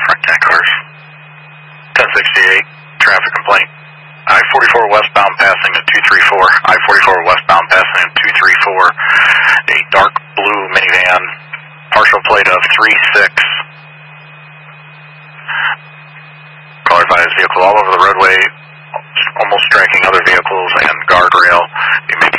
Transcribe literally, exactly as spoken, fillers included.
front ten cars. ten sixty-eight, traffic complaint. I forty-four westbound passing at two three four. I forty-four westbound passing at two three four. A dark blue minivan, partial plate of three six. Caller advised vehicle all over the roadway, almost striking other vehicles and guardrail. You may